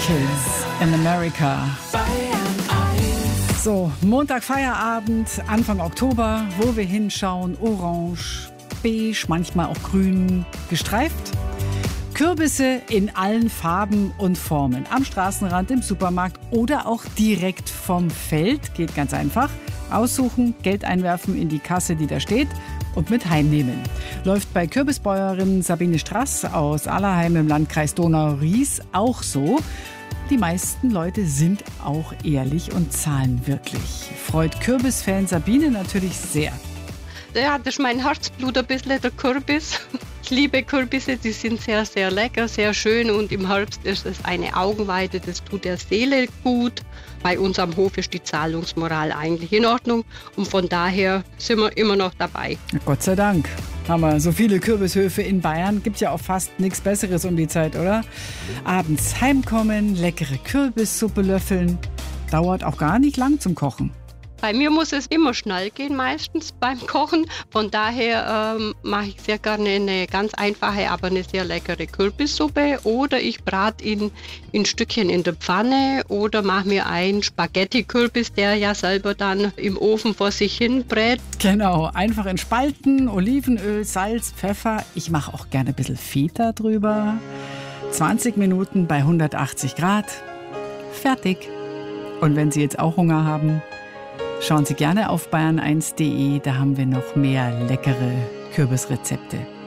Kids in America. So, Montag Feierabend, Anfang Oktober, wo wir hinschauen, orange, beige, manchmal auch grün gestreift. Kürbisse in allen Farben und Formen. Am Straßenrand, im Supermarkt oder auch direkt vom Feld. Geht ganz einfach. Aussuchen, Geld einwerfen in die Kasse, die da steht und mit heimnehmen. Läuft bei Kürbisbäuerin Sabine Strass aus Allerheim im Landkreis Donau-Ries auch so. Die meisten Leute sind auch ehrlich und zahlen wirklich. Freut Kürbisfan Sabine natürlich sehr. Ja, das ist mein Herzblut ein bisschen, der Kürbis. Ich liebe Kürbisse, die sind sehr, sehr lecker, sehr schön und im Herbst ist es eine Augenweide, das tut der Seele gut. Bei uns am Hof ist die Zahlungsmoral eigentlich in Ordnung und von daher sind wir immer noch dabei. Gott sei Dank haben wir so viele Kürbishöfe in Bayern. Gibt ja auch fast nichts Besseres um die Zeit, oder? Abends heimkommen, leckere Kürbissuppe löffeln. Dauert auch gar nicht lang zum Kochen. Bei mir muss es immer schnell gehen, meistens beim Kochen. Von daher mache ich sehr gerne eine ganz einfache, aber eine sehr leckere Kürbissuppe. Oder ich brate ihn in Stückchen in der Pfanne oder mache mir einen Spaghetti-Kürbis, der ja selber dann im Ofen vor sich hin brät. Genau, einfach in Spalten, Olivenöl, Salz, Pfeffer. Ich mache auch gerne ein bisschen Feta drüber. 20 Minuten bei 180 Grad. Fertig. Und wenn Sie jetzt auch Hunger haben, schauen Sie gerne auf bayern1.de, da haben wir noch mehr leckere Kürbisrezepte.